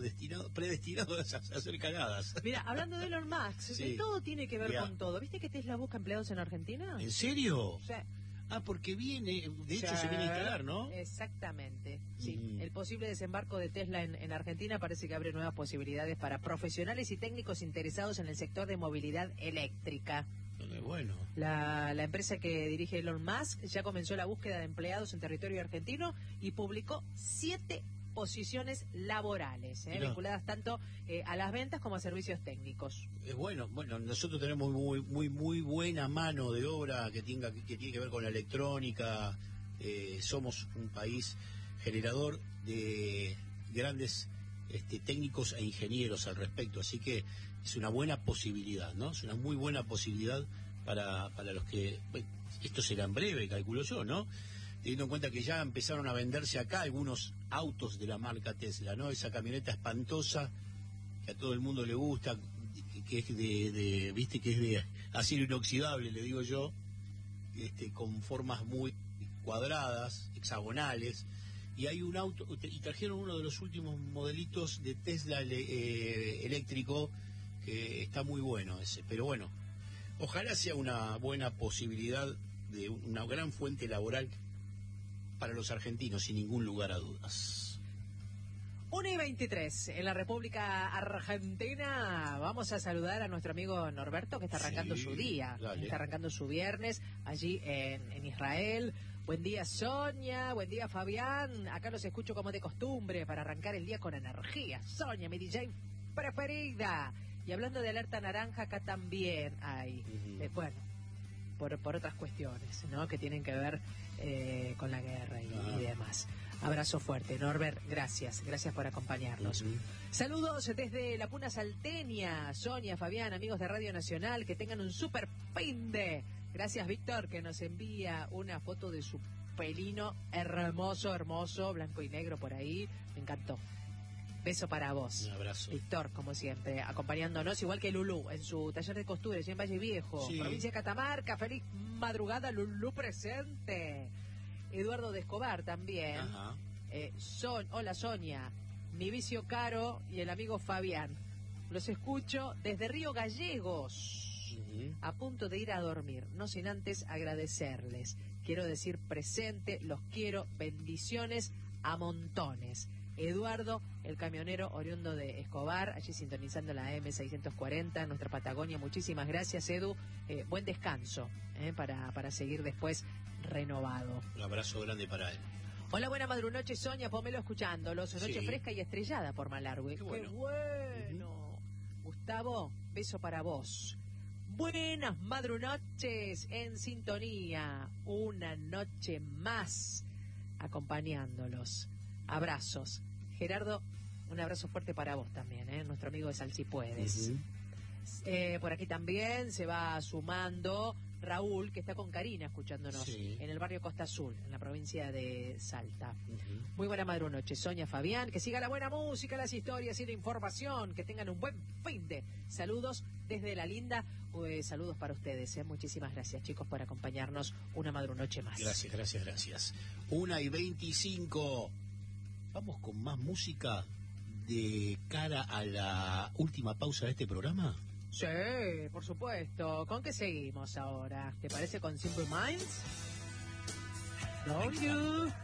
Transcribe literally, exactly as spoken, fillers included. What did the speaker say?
destinado, predestinados a hacer cagadas. Mira, hablando de Elon Musk, Sí. todo tiene que ver Mirá. con todo. ¿Viste que Tesla busca empleados en Argentina? ¿En serio? Sí. Ah, porque viene, de hecho Sí. se viene a instalar, ¿no? Exactamente, sí. Mm. El posible desembarco de Tesla en, en Argentina parece que abre nuevas posibilidades para profesionales y técnicos interesados en el sector de movilidad eléctrica. Eh, Bueno. La, la empresa que dirige Elon Musk ya comenzó la búsqueda de empleados en territorio argentino y publicó siete posiciones laborales, eh, Mirá. vinculadas tanto eh, a las ventas como a servicios técnicos. Es bueno, bueno, nosotros tenemos muy muy muy buena mano de obra que tenga que tiene que ver con la electrónica. Eh, somos un país generador de grandes este, técnicos e ingenieros al respecto, así que es una buena posibilidad, ¿no? Es una muy buena posibilidad para para los que bueno, esto será en breve, calculo yo, ¿no? Teniendo en cuenta que ya empezaron a venderse acá algunos autos de la marca Tesla, ¿no? Esa camioneta espantosa que a todo el mundo le gusta, que, que es de, de, viste, que es de acero inoxidable, le digo yo, este, con formas muy cuadradas, hexagonales, y hay un auto, y trajeron uno de los últimos modelitos de Tesla eh, eléctrico, que está muy bueno ese, pero bueno, ojalá sea una buena posibilidad de una gran fuente laboral para los argentinos, sin ningún lugar a dudas. una y veintitrés en la República Argentina. Vamos a saludar a nuestro amigo Norberto, que está arrancando Sí, su día, dale. está arrancando su viernes allí en, en Israel. Buen día, Sonia, buen día, Fabián. Acá los escucho como de costumbre para arrancar el día con energía. Sonia, mi D J preferida. Y hablando de alerta naranja, acá también hay, Ujú. eh, bueno, por, por otras cuestiones, ¿no? Que tienen que ver eh, con la guerra y, Ah. y demás. Abrazo fuerte, Norbert, gracias, gracias por acompañarnos. Ujú. Saludos desde la Puna Salteña, Sonia, Fabián, amigos de Radio Nacional, que tengan un super fin de. Gracias, Víctor, que nos envía una foto de su pelino hermoso, hermoso, blanco y negro por ahí, me encantó. Beso para vos. Un abrazo. Víctor, como siempre, acompañándonos, igual que Lulú, en su taller de costura, allí en Valle Viejo, Sí. provincia de Catamarca. Feliz madrugada, Lulú presente. Eduardo de Escobar también. Ajá. Eh, Son, hola Sonia, mi vicio Caro y el amigo Fabián. Los escucho desde Río Gallegos, Ujú. a punto de ir a dormir, no sin antes agradecerles. Quiero decir presente, los quiero, bendiciones a montones. Eduardo, el camionero oriundo de Escobar, allí sintonizando la M seiscientos cuarenta, nuestra Patagonia. Muchísimas gracias, Edu. Eh, buen descanso eh, para, para seguir después renovado. Un abrazo grande para él. Hola, buena madrunoche, Sonia, Pomelo escuchándolos. Noche Sí. fresca y estrellada por Malargüe. Qué bueno. Qué bueno. Gustavo, beso para vos. Buenas madrunoches en sintonía. Una noche más acompañándolos. Abrazos. Gerardo, un abrazo fuerte para vos también, ¿eh? Nuestro amigo de Sal Si Puedes. Ujú. Eh, por aquí también se va sumando Raúl, que está con Karina escuchándonos Sí. en el barrio Costa Azul, en la provincia de Salta. Ujú. Muy buena madrunoche, Sonia, Fabián. Que siga la buena música, las historias y la información. Que tengan un buen fin de. Saludos desde la linda. Eh, saludos para ustedes. Eh. Muchísimas gracias, chicos, por acompañarnos una madrunoche más. Gracias, gracias, gracias. Una y veinticinco. Vamos con más música de cara a la última pausa de este programa. Sí, por supuesto. ¿Con qué seguimos ahora? ¿Te parece con Simple Minds? Don't you?